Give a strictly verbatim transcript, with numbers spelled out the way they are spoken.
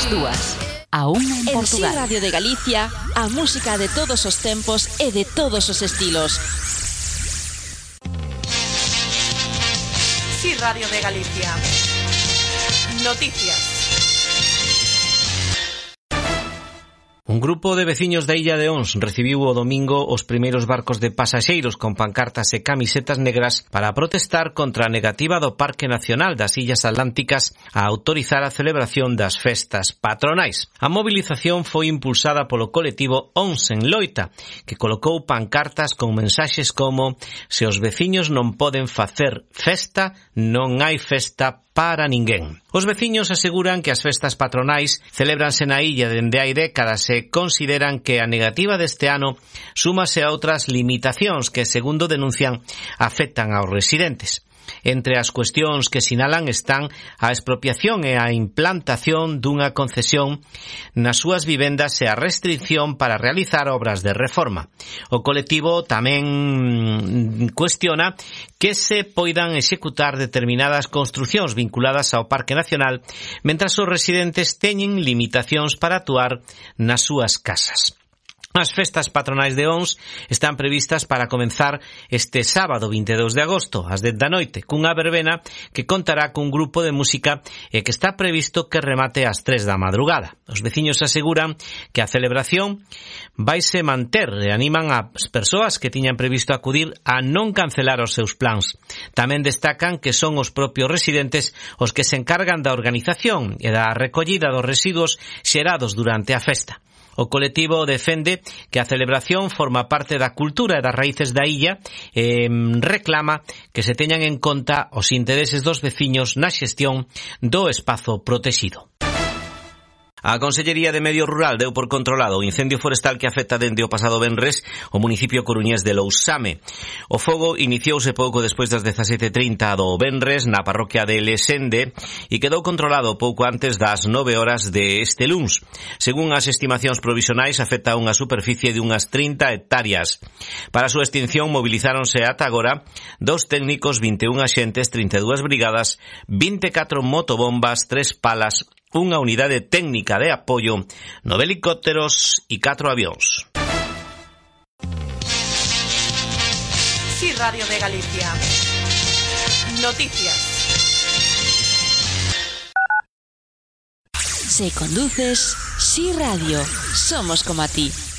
ás dúas. A unha en Portugal. En Si Radio de Galicia, a música de todos os tempos e de todos os estilos. Si Radio de Galicia. Noticias. Un grupo de veciños da Illa de Ons recibiu o domingo os primeiros barcos de pasaxeiros con pancartas e camisetas negras para protestar contra a negativa do Parque Nacional das Illas Atlánticas a autorizar a celebración das festas patronais. A movilización foi impulsada polo colectivo Ons en Loita, que colocou pancartas con mensaxes como: se os veciños non poden facer festa, non hai festa para ninguén. Os veciños aseguran que as festas patronais celébranse na illa dende hai décadas e consideran que a negativa deste ano súmase a outras limitacións que, segundo denuncian, afectan aos residentes. Entre as cuestións que sinalan están a expropiación e a implantación dunha concesión nas súas vivendas e a restricción para realizar obras de reforma. O colectivo tamén cuestiona que se poidan executar determinadas construcións vinculadas ao Parque Nacional, mentras os residentes teñen limitacións para actuar nas súas casas. As festas patronais de Ons están previstas para comenzar este sábado vinte e dous de agosto, ás dez da noite, cunha verbena que contará cun grupo de música e que está previsto que remate ás tres da madrugada. Os veciños aseguran que a celebración vaise manter e animan ás persoas que tiñan previsto acudir a non cancelar os seus plans. Tamén destacan que son os propios residentes os que se encargan da organización e da recollida dos residuos xerados durante a festa. O colectivo defende que a celebración forma parte da cultura e das raíces da illa e reclama que se teñan en conta os intereses dos veciños na xestión do espazo protexido. A Consellería de Medio Rural deu por controlado o incendio forestal que afecta dende o pasado venres o municipio coruñés de Lousame. O fogo iniciouse pouco despois das dezasete e trinta do venres na parroquia de Lesende e quedou controlado pouco antes das nove horas de este luns. Según as estimacións provisionais, afecta unha superficie de unhas trinta hectáreas. Para a súa extinción mobilizáronse ata agora dos técnicos, vinte e un axentes, trinta e dúas brigadas, vinte e catro motobombas, tres palas, unha unidade técnica de apoio, nove helicópteros e catro avións. Si Radio de Galicia. Noticias. Si conduces, Si Radio. Somos como a ti.